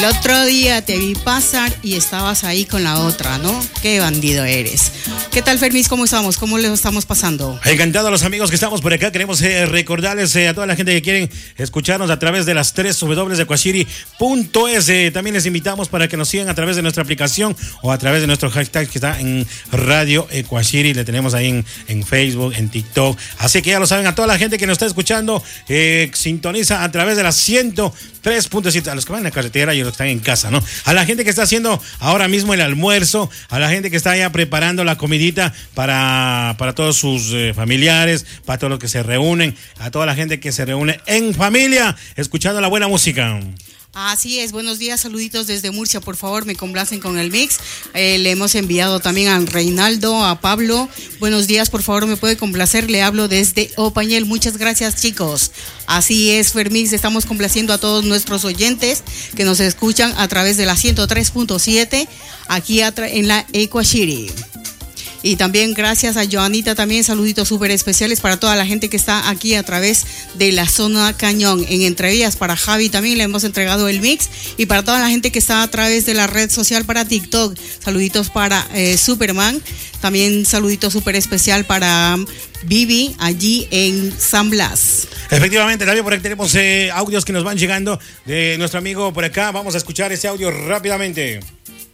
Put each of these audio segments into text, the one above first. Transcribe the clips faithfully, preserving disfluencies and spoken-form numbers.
El otro día te vi pasar y estabas ahí con la otra, ¿no? Qué bandido eres. ¿Qué tal, Fermis? ¿Cómo estamos? ¿Cómo le estamos pasando? Encantado a los amigos que estamos por acá. Queremos eh, recordarles eh, a toda la gente que quieren escucharnos a través de las tres w de ecuashiri punto es. Eh, también les invitamos para que nos sigan a través de nuestra aplicación o a través de nuestro hashtag que está en Radio Ecuashiri. Le tenemos ahí en, en Facebook, en TikTok. Así que ya lo saben, a toda la gente que nos está escuchando, eh, sintoniza a través de las ciento tres punto siete. A los que van en la carretera y a los que están en casa, ¿no? A la gente que está haciendo ahora mismo el almuerzo, a la gente que está ya preparando la comidita para, para todos sus eh, familiares, para todos los que se reúnen, a toda la gente que se reúne en familia, escuchando la buena música. Así es, buenos días, saluditos desde Murcia, por favor, me complacen con el mix. Eh, le hemos enviado también a Reinaldo, a Pablo. Buenos días, por favor, me puede complacer, le hablo desde Opañel. Muchas gracias, chicos. Así es, Fermix, estamos complaciendo a todos nuestros oyentes que nos escuchan a través de la ciento tres punto siete aquí en la Ecuashiri. Y también gracias a Joanita, también saluditos súper especiales para toda la gente que está aquí a través de la zona Cañón. En Entrevías para Javi también le hemos entregado el mix. Y para toda la gente que está a través de la red social para TikTok, saluditos para eh, Superman. También saluditos súper especial para Vivi allí en San Blas. Efectivamente, también por aquí tenemos eh, audios que nos van llegando de nuestro amigo por acá. Vamos a escuchar ese audio rápidamente.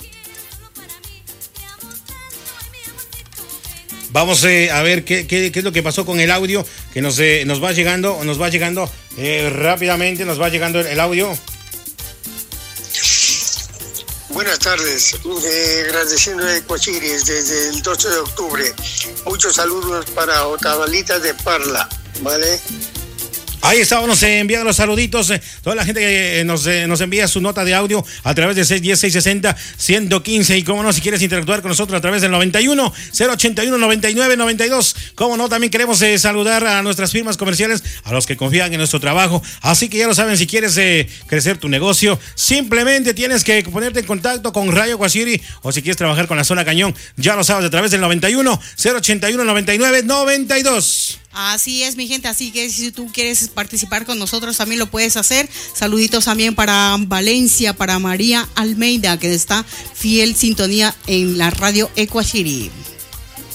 Vamos eh, a ver qué, qué, qué es lo que pasó con el audio que nos, eh, nos va llegando, nos va llegando eh, rápidamente, nos va llegando el, el audio. Buenas tardes, eh, agradeciendo a Ecuashiri desde el doce de octubre. Muchos saludos para Otavalita de Parla, ¿vale? Ahí estábamos enviando los saluditos, eh, toda la gente que eh, nos, eh, nos envía su nota de audio a través de seis uno cero, seis seis cero, uno uno cinco y cómo no, si quieres interactuar con nosotros a través del noventa y uno, cero ochenta y uno, noventa y nueve, noventa y dos, cómo no, también queremos eh, saludar a nuestras firmas comerciales, a los que confían en nuestro trabajo, así que ya lo saben, si quieres eh, crecer tu negocio, simplemente tienes que ponerte en contacto con Radio Ecuashiri, o si quieres trabajar con la zona Cañón, ya lo sabes, a través del noventa y uno, cero ochenta y uno, noventa y nueve, noventa y dos. Así es, mi gente, así que si tú quieres participar con nosotros también lo puedes hacer. Saluditos también para Valencia, para María Almeida, que está fiel sintonía en la Radio Ecuashiri.